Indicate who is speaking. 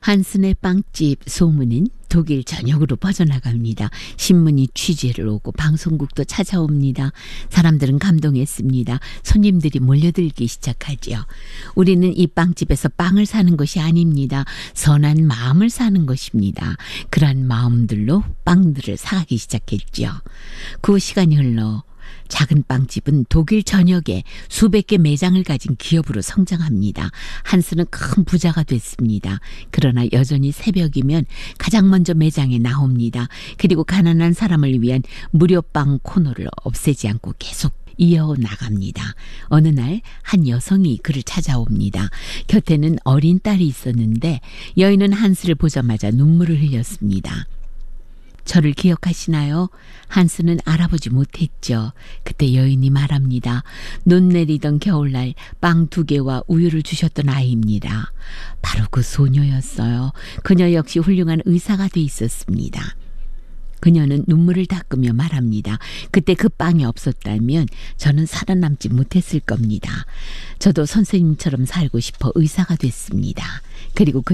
Speaker 1: 한슨의 빵집 소문은 독일 전역으로 퍼져나갑니다. 신문이 취재를 오고 방송국도 찾아옵니다. 사람들은 감동했습니다. 손님들이 몰려들기 시작하지요. 우리는 이 빵집에서 빵을 사는 것이 아닙니다. 선한 마음을 사는 것입니다. 그러한 마음들로 빵들을 사가기 시작했지요. 그 시간이 흘러 작은 빵집은 독일 전역에 수백 개 매장을 가진 기업으로 성장합니다. 한스는 큰 부자가 됐습니다. 그러나 여전히 새벽이면 가장 먼저 매장에 나옵니다. 그리고 가난한 사람을 위한 무료 빵 코너를 없애지 않고 계속 이어나갑니다. 어느 날 한 여성이 그를 찾아옵니다. 곁에는 어린 딸이 있었는데 여인은 한스를 보자마자 눈물을 흘렸습니다. 저를 기억하시나요? 한스는 알아보지 못했죠. 그때 여인이 말합니다. 눈 내리던 겨울날 빵 2개와 우유를 주셨던 아이입니다. 바로 그 소녀였어요. 그녀 역시 훌륭한 의사가 돼 있었습니다. 그녀는 눈물을 닦으며 말합니다. 그때 그 빵이 없었다면 저는 살아남지 못했을 겁니다. 저도 선생님처럼 살고 싶어 의사가 됐습니다. 그리고